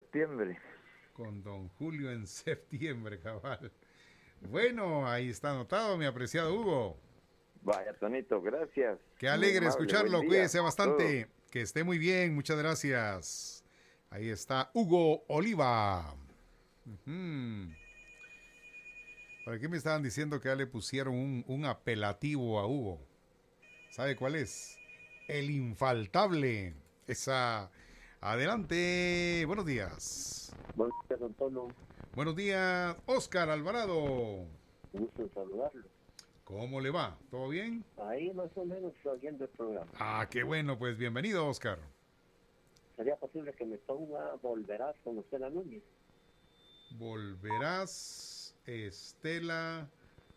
septiembre. Con don Julio en septiembre, cabal. Bueno, ahí está anotado, mi apreciado Hugo. Vaya, Tonito, gracias. Qué Muy alegre amable, buen escucharlo, día cuídese a todos. bastante. Que esté muy bien, muchas gracias. Ahí está Hugo Oliva. Mm. ¿Por aquí me estaban diciendo que ya le pusieron un apelativo a Hugo? ¿Sabe cuál es? El infaltable. Esa. Adelante. Buenos días. Buenos días, don Tono. Buenos días, Oscar Alvarado. Gusto en saludarlo. ¿Cómo le va? ¿Todo bien? Ahí más o menos oyendo el programa. Ah, qué bueno, pues bienvenido, Oscar. ¿Sería posible que me ponga Volverás con Estela Núñez? Volverás, Estela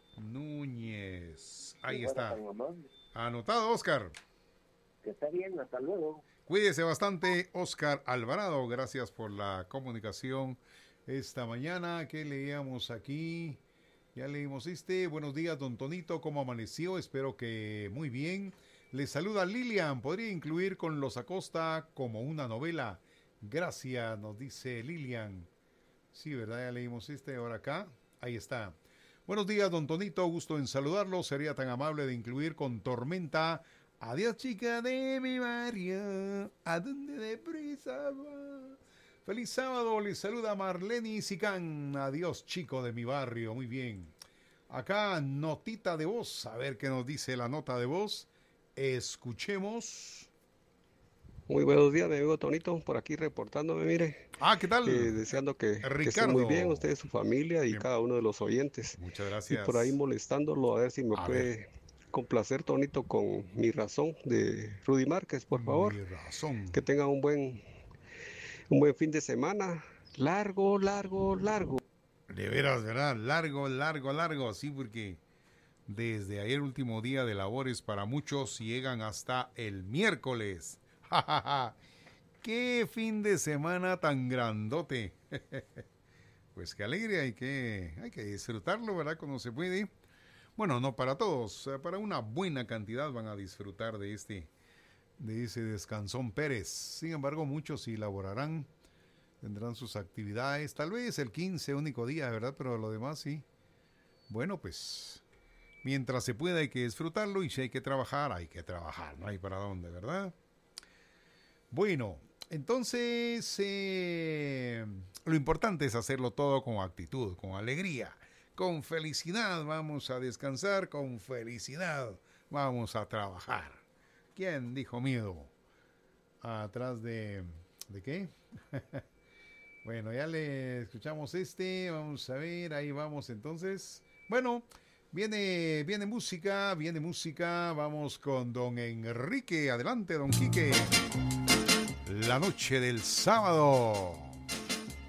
Núñez. Si Ahí fuera está. tan amable. Anotado, Oscar. Que está bien, hasta luego. Cuídese bastante, Oscar Alvarado. Gracias por la comunicación esta mañana. ¿Qué leíamos aquí? Ya leímos este. Buenos días, don Tonito. ¿Cómo amaneció? Espero que muy bien. Le saluda Lilian. ¿Podría incluir con Los Acosta como una novela? Gracias, nos dice Lilian. Sí, ¿verdad? Ya leímos este. Ahora acá. Ahí está. Buenos días, don Tonito. Gusto en saludarlo. Sería tan amable de incluir con Tormenta. Adiós, chica de mi barrio. ¿A dónde deprisa va? Feliz sábado, les saluda Marlene Sicán. Adiós, chico de mi barrio. Muy bien. Acá, notita de voz. A ver qué nos dice la nota de voz. Escuchemos. Muy buenos días, mi amigo Tonito, por aquí reportándome, mire, Ah, ¿qué tal? deseando que esté muy bien Ricardo. usted, su familia y Bien. cada uno de los oyentes. Muchas Y por ahí gracias. molestándolo, a ver si me A ver, puede complacer, Tonito, con Mi Razón de Rudy Márquez, por favor. mi razón. Que tenga un buen fin de semana. Largo, largo, largo. De veras, ¿verdad? Largo, largo, largo. Sí, porque desde ayer último día de labores para muchos llegan hasta el miércoles. ¡Ja, ja, ja! ¡Qué fin de semana tan grandote! Pues qué alegre, hay que disfrutarlo, ¿verdad? Cuando se puede. Bueno, no para todos, para una buena cantidad van a disfrutar de ese descansón Pérez. Sin embargo, muchos sí laborarán, tendrán sus actividades, tal vez el 15, único día, ¿verdad? Pero lo demás sí. Bueno, pues mientras se pueda hay que disfrutarlo y si hay que trabajar, no hay para dónde, ¿verdad? Bueno, entonces lo importante es hacerlo todo con actitud, con alegría, con felicidad. Vamos a descansar, con felicidad vamos a trabajar. ¿Quién dijo miedo? Atrás ¿de qué? Bueno, ya le escuchamos este. Vamos a ver, ahí vamos entonces. Bueno, viene música, viene música. Vamos con don Enrique. Adelante, don Quique. La noche del sábado.